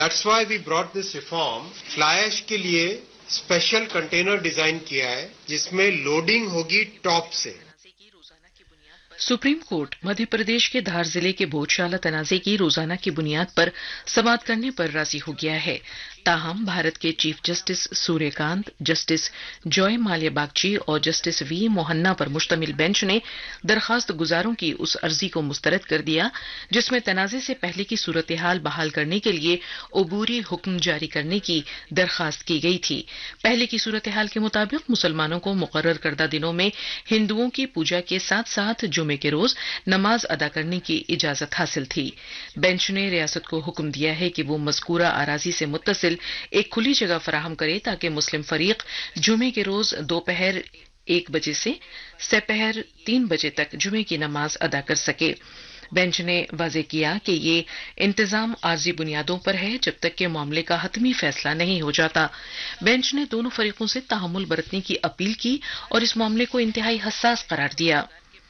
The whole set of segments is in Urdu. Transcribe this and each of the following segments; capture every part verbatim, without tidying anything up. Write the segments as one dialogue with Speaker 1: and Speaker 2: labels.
Speaker 1: That's why we brought this reform. Fly ash کے لیے اسپیشل کنٹینر ڈیزائن کیا ہے جس میں لوڈنگ ہوگی ٹاپ سے.
Speaker 2: سپریم کورٹ مدھیہ پردیش کے دھار ضلع کے بھوجشالہ تنازع کی روزانہ کی بنیاد پر سماعت کرنے پر راضی ہو گیا ہے. تاہم بھارت کے چیف جسٹس سوریہ کانت، جسٹس جوائے مالیہ باگچی اور جسٹس وی موہنا پر مشتمل بینچ نے درخواست گزاروں کی اس عرضی کو مسترد کر دیا جس میں تنازع سے پہلے کی صورتحال بحال کرنے کے لیے عبوری حکم جاری کرنے کی درخواست کی گئی تھی. پہلے کی صورتحال کے مطابق مسلمانوں کو مقرر کردہ دنوں میں ہندوؤں کی پوجا کے ساتھ ساتھ جمعے کے روز نماز ادا کرنے کی اجازت حاصل تھی. بینچ نے ریاست کو حکم دیا ہے کہ وہ مذکورہ اراضی سے متصل ایک کھلی جگہ فراہم کرے تاکہ مسلم فریق جمعے کے روز دوپہر ایک بجے سے سپہر تین بجے تک جمعے کی نماز ادا کر سکے. بینچ نے واضح کیا کہ یہ انتظام عارضی بنیادوں پر ہے جب تک کہ معاملے کا حتمی فیصلہ نہیں ہو جاتا. بینچ نے دونوں فریقوں سے تحمل برتنے کی اپیل کی اور اس معاملے کو انتہائی حساس قرار دیا.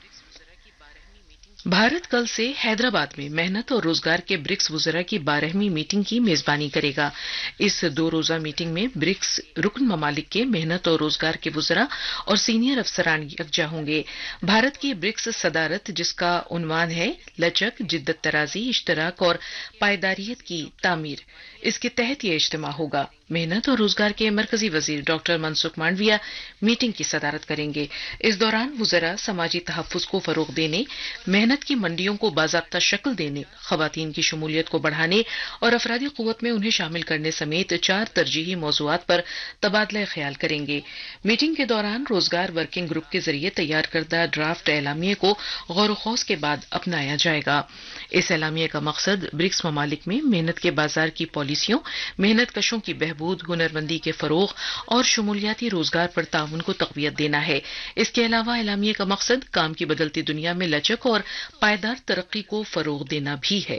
Speaker 2: بھارت کل سے حیدرآباد میں محنت اور روزگار کے برکس وزراء کی بارہویں میٹنگ کی میزبانی کرے گا. اس دو روزہ میٹنگ میں برکس رکن ممالک کے محنت اور روزگار کے وزراء اور سینئر افسران یکجا ہوں گے. بھارت کی برکس صدارت جس کا عنوان ہے لچک، جدت طرازی، اشتراک اور پائیداریت کی تعمیر، اس کے تحت یہ اجتماع ہوگا. محنت اور روزگار کے مرکزی وزیر ڈاکٹر منسکھ مانڈویہ میٹنگ کی صدارت کریں گے. اس دوران وزراء سماجی تحفظ کو فروغ دینے، محنت کی منڈیوں کو باضابطہ شکل دینے، خواتین کی شمولیت کو بڑھانے اور افرادی قوت میں انہیں شامل کرنے سمیت چار ترجیحی موضوعات پر تبادلہ خیال کریں گے. میٹنگ کے دوران روزگار ورکنگ گروپ کے ذریعے تیار کردہ ڈرافٹ اعلامیے کو غور و خوض کے بعد اپنایا جائے گا. اس اعلامیے کا مقصد برکس ممالک میں محنت کے بازار کی پالیسیوں، محنت کشوں کی بہبود، ہنرمندی کے فروغ اور شمولیاتی روزگار پر تعاون کو تقویت دینا ہے. اس کے علاوہ اعلامیے کا مقصد کام کی بدلتی دنیا میں لچک اور پائیدار ترقی کو فروغ دینا بھی ہے.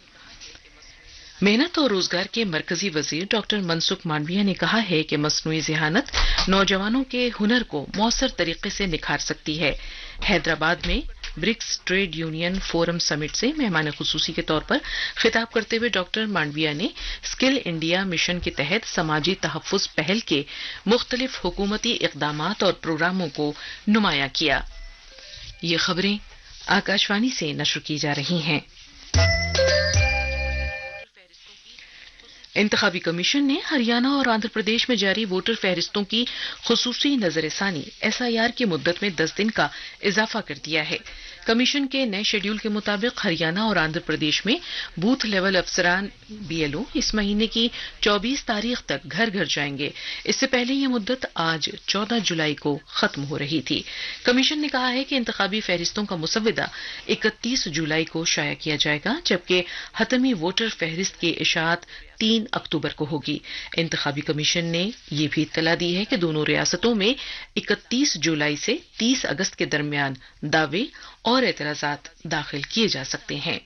Speaker 2: محنت اور روزگار کے مرکزی وزیر ڈاکٹر منسکھ مانڈویہ نے کہا ہے کہ مصنوعی ذہانت نوجوانوں کے ہنر کو مؤثر طریقے سے نکھار سکتی ہے. حیدرآباد میں برکس ٹریڈ یونین فورم سمٹ سے مہمان خصوصی کے طور پر خطاب کرتے ہوئے ڈاکٹر مانڈویہ نے اسکل انڈیا مشن کے تحت سماجی تحفظ پہل کے مختلف حکومتی اقدامات اور پروگراموں کو نمایاں کیا. یہ خبریں آکاشوانی سے نشر کی جا رہی ہیں. انتخابی کمیشن نے ہریانہ اور آندھر پردیش میں جاری ووٹر فہرستوں کی خصوصی نظر ثانی ایس آئی آر کی مدت میں دس دن کا اضافہ کر دیا ہے. کمیشن کے نئے شیڈول کے مطابق ہریانہ اور آندھر پردیش میں بوتھ لیول افسران بی ایل او اس مہینے کی چوبیس تاریخ تک گھر گھر جائیں گے. اس سے پہلے یہ مدت آج چودہ جولائی کو ختم ہو رہی تھی. کمیشن نے کہا ہے کہ انتخابی فہرستوں کا مسودہ اکتیس جولائی کو شائع کیا جائے گا جبکہ حتمی ووٹر فہرست کی اشاعت تین اکتوبر کو ہوگی. انتخابی کمیشن نے یہ بھی اطلاع دی ہے کہ دونوں ریاستوں میں اکتیس جولائی سے تیس اگست کے درمیان دعوے اور اعتراضات داخل کیے جا سکتے ہیں.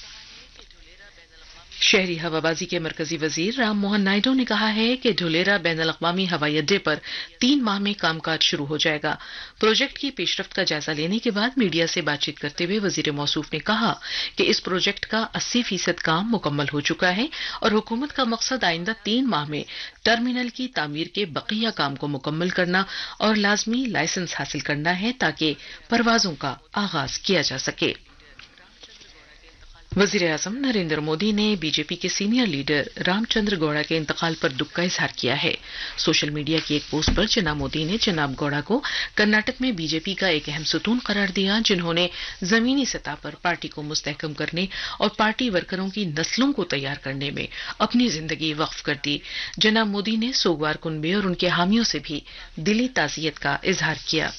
Speaker 2: شہری ہوابازی کے مرکزی وزیر رام موہن نائیڈو نے کہا ہے کہ ڈھولیرا بین الاقوامی ہوائی اڈے پر تین ماہ میں کام کاج شروع ہو جائے گا. پروجیکٹ کی پیش رفت کا جائزہ لینے کے بعد میڈیا سے بات چیت کرتے ہوئے وزیر موصوف نے کہا کہ اس پروجیکٹ کا اسی فیصد کام مکمل ہو چکا ہے اور حکومت کا مقصد آئندہ تین ماہ میں ٹرمینل کی تعمیر کے بقیہ کام کو مکمل کرنا اور لازمی لائسنس حاصل کرنا ہے تاکہ پروازوں کا آغاز کیا جا سکے. وزیر اعظم نریندر مودی نے بی جے پی کے سینئر لیڈر رام چندر گوڑا کے انتقال پر دکھ کا اظہار کیا ہے. سوشل میڈیا کی ایک پوسٹ پر جناب مودی نے جناب گوڑا کو کرناٹک میں بی جے پی کا ایک اہم ستون قرار دیا جنہوں نے زمینی سطح پر پارٹی کو مستحکم کرنے اور پارٹی ورکروں کی نسلوں کو تیار کرنے میں اپنی زندگی وقف کر دی. جناب مودی نے سوگوار کنبے اور ان کے حامیوں سے بھی دلی تعزیت کا اظہار کیا.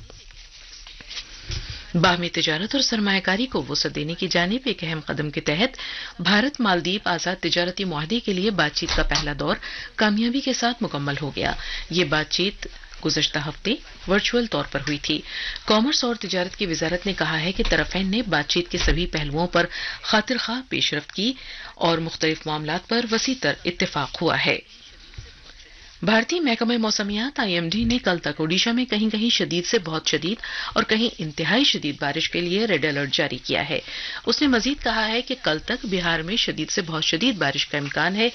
Speaker 2: باہمی تجارت اور سرمایہ کاری کو وسعت دینے کی جانب ایک اہم قدم کے تحت بھارت مالدیپ آزاد تجارتی معاہدے کے لیے بات چیت کا پہلا دور کامیابی کے ساتھ مکمل ہو گیا. یہ بات چیت گزشتہ ہفتے ورچوئل طور پر ہوئی تھی. کامرس اور تجارت کی وزارت نے کہا ہے کہ طرفین نے بات چیت کے سبھی پہلوؤں پر خاطر خواہ پیش رفت کی اور مختلف معاملات پر وسیع تر اتفاق ہوا ہے. بھارتی محکمہ موسمیات آئی ایم ڈی نے کل تک اوڈیشہ میں کہیں کہیں شدید سے بہت شدید اور کہیں انتہائی شدید بارش کے لیے ریڈ الرٹ جاری کیا ہے. اس نے مزید کہا ہے کہ کل تک بہار میں شدید سے بہت شدید بارش کا امکان ہے